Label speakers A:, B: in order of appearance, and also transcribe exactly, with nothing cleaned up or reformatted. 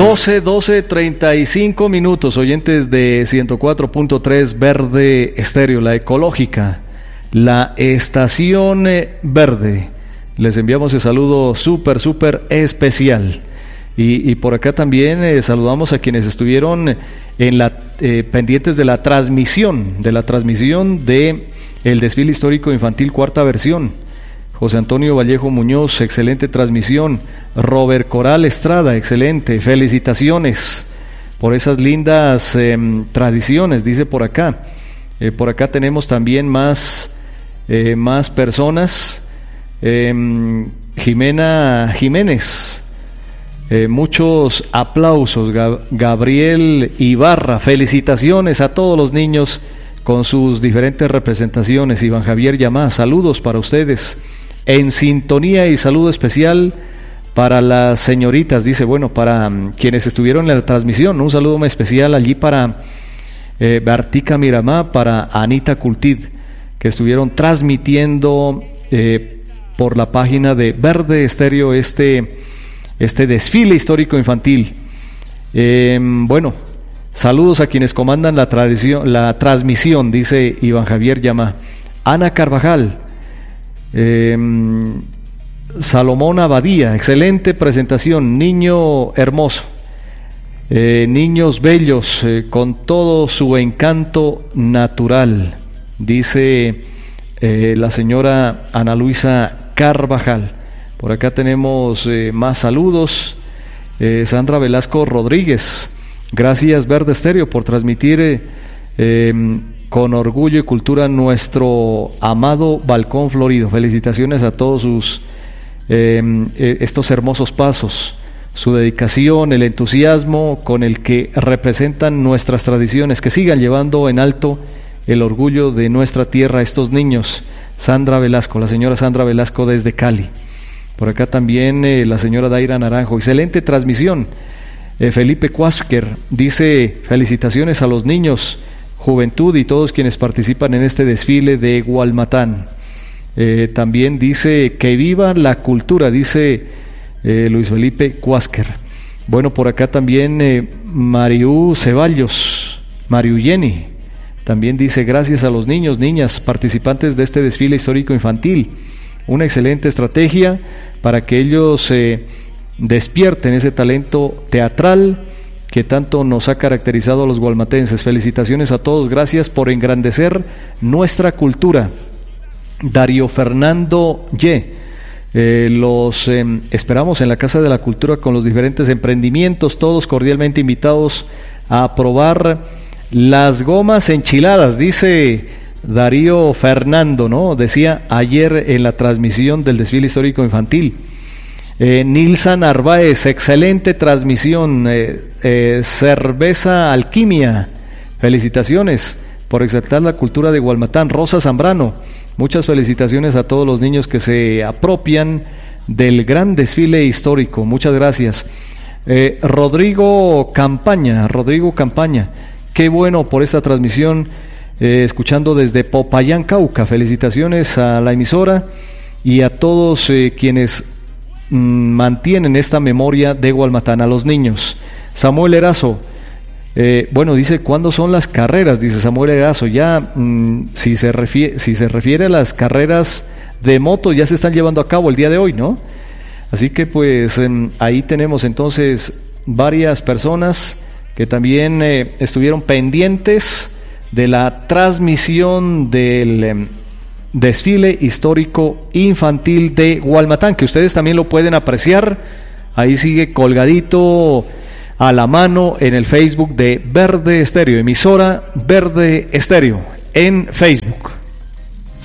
A: doce, doce, treinta y cinco minutos, oyentes de ciento cuatro punto tres Verde Estéreo, la ecológica, la estación verde. Les enviamos el saludo súper, súper especial. Y, y por acá también eh, saludamos a quienes estuvieron en la eh, pendientes de la transmisión, de la transmisión de el desfile histórico infantil cuarta versión. José Antonio Vallejo Muñoz, excelente transmisión. Robert Coral Estrada, excelente. Felicitaciones por esas lindas eh, tradiciones, dice por acá. Eh, por acá tenemos también más, eh, más personas. Eh, Jimena Jiménez, eh, muchos aplausos. Gab- Gabriel Ibarra, felicitaciones a todos los niños con sus diferentes representaciones. Iván Javier Llamá, saludos para ustedes. En sintonía y saludo especial para las señoritas, dice, bueno, para um, quienes estuvieron en la transmisión, un saludo muy especial allí para eh, Bartica Miramá, para Anita Cultid, que estuvieron transmitiendo eh, por la página de Verde Estéreo este, este desfile histórico infantil. Eh, bueno, saludos a quienes comandan la, tradición, la transmisión, dice Iván Javier Llamá. Ana Carvajal, Eh, Salomón Abadía, excelente presentación, niño hermoso, eh, niños bellos, eh, con todo su encanto natural, dice eh, la señora Ana Luisa Carvajal. Por acá tenemos eh, más saludos. eh, Sandra Velasco Rodríguez, gracias Verde Estéreo por transmitir eh, eh, con orgullo y cultura nuestro amado Balcón Florido. Felicitaciones a todos sus eh, estos hermosos pasos, su dedicación, el entusiasmo con el que representan nuestras tradiciones, que sigan llevando en alto el orgullo de nuestra tierra estos niños. Sandra Velasco, la señora Sandra Velasco desde Cali. Por acá también eh, la señora Daira Naranjo, excelente transmisión. eh, Felipe Cuásquer dice, felicitaciones a los niños, juventud y todos quienes participan en este desfile de Gualmatán. Eh, también dice que viva la cultura, dice eh, Luis Felipe Cuásquer. Bueno, por acá también eh, Mariú Ceballos, Mariú Jenny, también dice gracias a los niños, niñas, participantes de este desfile histórico infantil. Una excelente estrategia para que ellos eh, despierten ese talento teatral que tanto nos ha caracterizado a los gualmatenses. Felicitaciones a todos, gracias por engrandecer nuestra cultura. Darío Fernando Ye, eh, los eh, esperamos en la Casa de la Cultura con los diferentes emprendimientos, todos cordialmente invitados a probar las gomas enchiladas, dice Darío Fernando, ¿no? Decía ayer en la transmisión del desfile histórico infantil. Eh, Nilsa Narváez, excelente transmisión. eh, eh, Cerveza Alquimia, felicitaciones por exaltar la cultura de Gualmatán. Rosa Zambrano, muchas felicitaciones a todos los niños que se apropian del gran desfile histórico, muchas gracias. eh, Rodrigo Campaña, Rodrigo Campaña, qué bueno por esta transmisión, eh, escuchando desde Popayán, Cauca. Felicitaciones a la emisora y a todos eh, quienes mantienen esta memoria de Gualmatán, a los niños. Samuel Erazo, eh, bueno, dice, ¿cuándo son las carreras? Dice Samuel Erazo, ya, mmm, si se refiere, si se refiere a las carreras de moto, ya se están llevando a cabo el día de hoy, ¿no? Así que pues eh, ahí tenemos entonces varias personas que también eh, estuvieron pendientes de la transmisión del eh, desfile histórico infantil de Gualmatán, que ustedes también lo pueden apreciar. Ahí sigue colgadito a la mano en el Facebook de Verde Estéreo, emisora Verde Estéreo en Facebook.